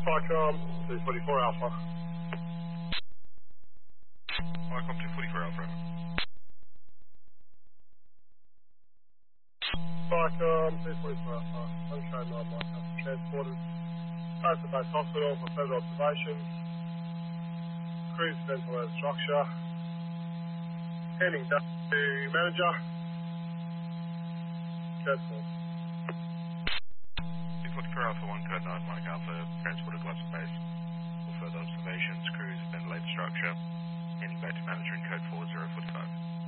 Parcom 244 Alpha. Welcome to 44 Alpha. Parcom 244 Alpha. Sunshine on my house. Transported. Passed by hospital for further observation. Cruise ventilator structure. Handing down to manager. Transport. 44 Alpha 1 code 9 Mike Alpha transported to Gloucester base for further observations. Cruise ventilator structure. Handing back to manager in code 4045.